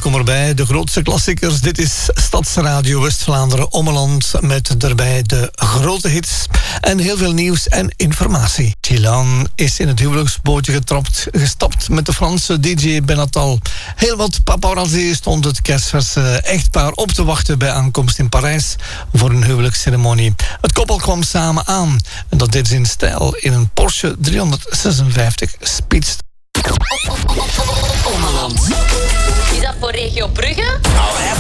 welkom erbij. De grootste klassiekers. Dit is Stadsradio West-Vlaanderen Ommeland met daarbij de grote hits en heel veel nieuws en informatie. Chilan is in het huwelijksbootje gestapt met de Franse DJ Benatal. Heel wat paparazzi stond het kerstverse echtpaar op te wachten bij aankomst in Parijs voor een huwelijksceremonie. Het koppel kwam samen aan en dat deed ze in stijl in een Porsche 356 Speedster. Ommeland. Is dat voor regio Brugge? Nou,